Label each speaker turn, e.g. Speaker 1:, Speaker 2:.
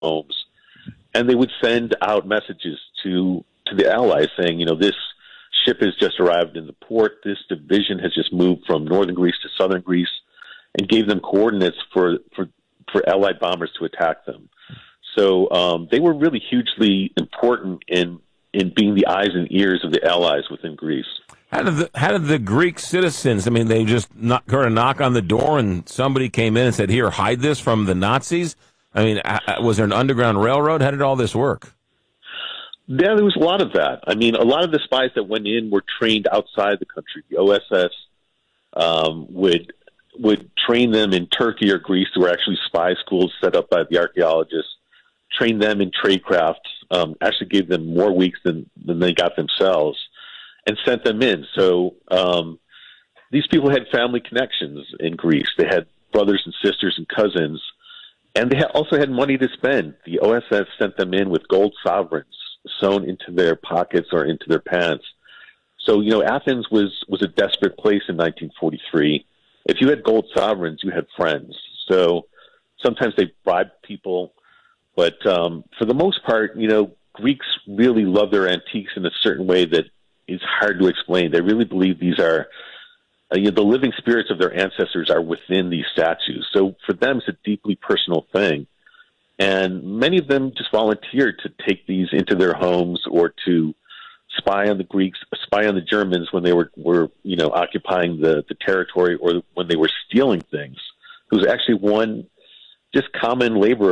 Speaker 1: homes, and they would send out messages to the Allies saying, this ship has just arrived in the port. This division has just moved from northern Greece to southern Greece, and gave them coordinates for Allied bombers to attack them. So they were really hugely important in being the eyes and ears of the Allies within Greece.
Speaker 2: How did the Greek citizens? I mean, they just heard a knock on the door, and somebody came in and said, "Here, hide this from the Nazis." I mean, was there an underground railroad? How did all this work?
Speaker 1: Yeah, there was a lot of that. I mean, a lot of the spies that went in were trained outside the country. The OSS would train them in Turkey or Greece. There were actually spy schools set up by the archaeologists, trained them in tradecraft, actually gave them more weeks than they got themselves, and sent them in. So these people had family connections in Greece. They had brothers and sisters and cousins, and they also had money to spend. The OSS sent them in with gold sovereigns sewn into their pockets or into their pants. So, Athens was a desperate place in 1943. If you had gold sovereigns, you had friends. So sometimes they bribed people, but for the most part, Greeks really love their antiques in a certain way that is hard to explain. They really believe these are the living spirits of their ancestors are within these statues. So for them, it's a deeply personal thing. And many of them just volunteered to take these into their homes or to spy on the Greeks, spy on the Germans when they were occupying the territory, or when they were stealing things. It was actually one just common laborer